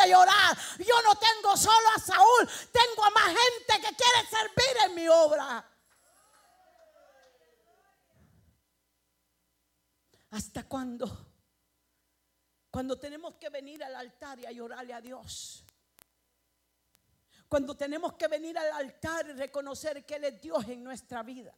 llorar. Yo no tengo solo a Saúl, tengo a más gente que quiere servir en mi obra. ¿Hasta cuándo? Cuando tenemos que venir al altar y a llorarle a Dios. Cuando tenemos que venir al altar y reconocer que Él es Dios en nuestra vida.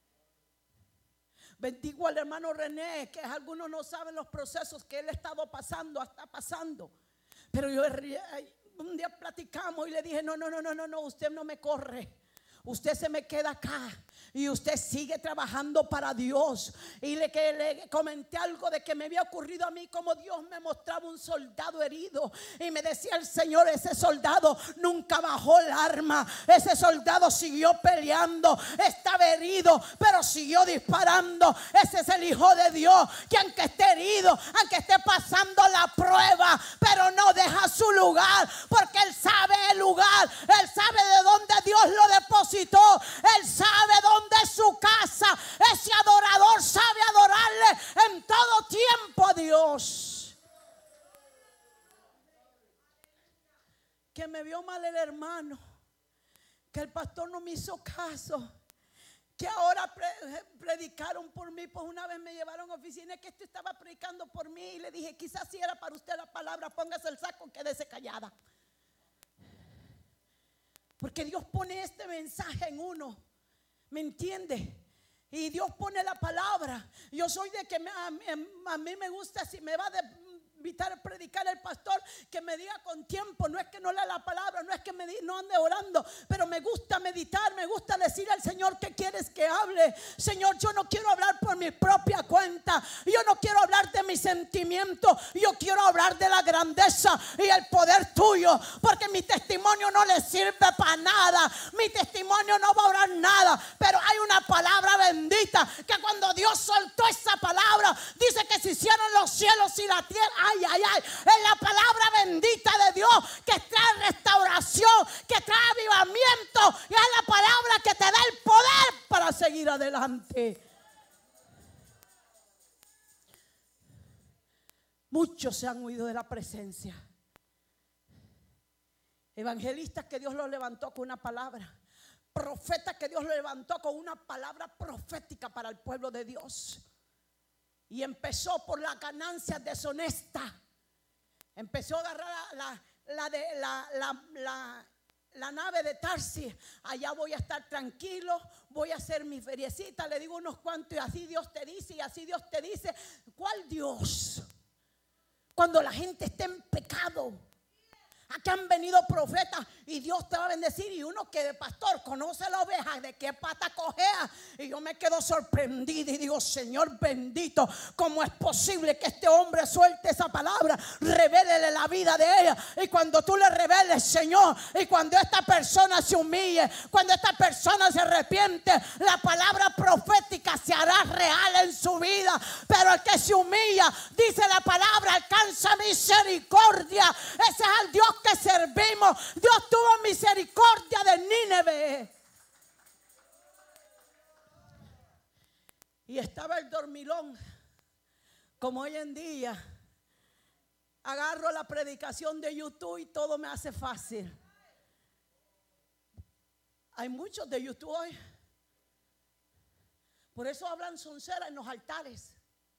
Bendigo al hermano René, que algunos no saben los procesos que él está pasando. Pero un día platicamos y le dije, no, usted no me corre. Usted se me queda acá y usted sigue trabajando para Dios. Y le comenté algo de que me había ocurrido a mí, como Dios me mostraba un soldado herido. Y me decía el Señor, ese soldado nunca bajó el arma. Ese soldado siguió peleando, estaba herido, pero siguió disparando. Ese es el Hijo de Dios, que aunque esté herido, aunque esté pasando la prueba, pero no deja su lugar, porque Él sabe el lugar. Él sabe de dónde Dios lo depositó. Él sabe dónde es su casa. Ese adorador sabe adorarle en todo tiempo a Dios. Que me vio mal el hermano, que el pastor no me hizo caso, que ahora predicaron por mí. Pues una vez me llevaron a oficina que esto estaba predicando por mí y le dije, quizás si era para usted la palabra, póngase el saco, quédese callada. Porque Dios pone este mensaje en uno, ¿me entiende? Y Dios pone la palabra. Yo soy de que a mí me gusta, si me va a invitar a predicar el pastor, que me diga con tiempo. No es que no lea la palabra, no es que no ande orando, pero me gusta meditar, me gusta decir al Señor, ¿qué quieres que hable? Señor, yo no quiero hablar por mi propia cuenta. Yo no quiero hablar de mis sentimientos. Yo quiero hablar de la grandeza y el poder tuyo, porque mi testimonio no le sirve para nada. Mi testimonio no va a orar nada, pero hay una palabra bendita que cuando Dios soltó esa palabra, dice que se hicieron los cielos y la tierra. Ay, es la palabra bendita de Dios que trae restauración, que trae avivamiento, y es la palabra que te da el poder para seguir adelante. Muchos se han huido de la presencia. Evangelistas que Dios los levantó con una palabra, profetas que Dios los levantó con una palabra profética para el pueblo de Dios. Y empezó por las ganancias deshonestas. Empezó a agarrar la nave de Tarsis. Allá voy a estar tranquilo, voy a hacer mi feriecita. Le digo unos cuantos y así Dios te dice, y así Dios te dice. ¿Cuál Dios? Cuando la gente esté en pecado. Aquí han venido profetas y Dios te va a bendecir, y uno que de pastor conoce la oveja de qué pata cojea. Y yo me quedo sorprendida y digo, Señor bendito, ¿cómo es posible que este hombre suelte esa palabra? Revélele la vida de ella. Y cuando tú le reveles, Señor, y cuando esta persona se humille, cuando esta persona se arrepiente, la palabra profética se hará real en su vida. Pero el que se humilla, dice la palabra, alcanza misericordia. Ese es el Dios que servimos. Dios tuvo misericordia de Nínive. Y estaba el dormilón. Como hoy en día agarro la predicación de YouTube y todo me hace fácil. Hay muchos de YouTube hoy. Por eso hablan soncera en los altares.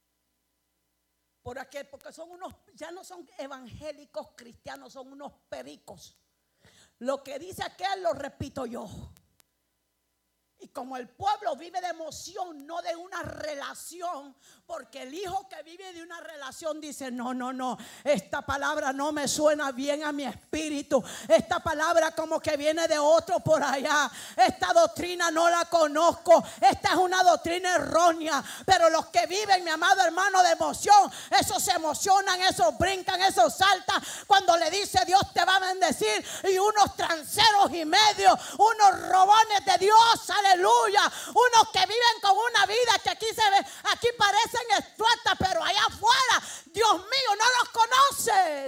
Porque son unos, ya no son evangélicos cristianos, son unos pericos. Lo que dice aquel lo repito yo. Y como el pueblo vive de emoción, no de una relación, porque el hijo que vive de una relación dice, no, esta palabra no me suena bien a mi espíritu. Esta palabra como que viene de otro por allá. Esta doctrina no la conozco. Esta es una doctrina errónea. Pero los que viven, mi amado hermano, de emoción, esos se emocionan, esos brincan, esos saltan cuando le dice Dios te va a bendecir. Y unos tranceros y medio, unos robones de Dios, aleluya, unos que viven con una vida que aquí se ve, aquí parecen estuatas, pero allá afuera, Dios mío, no los conoces.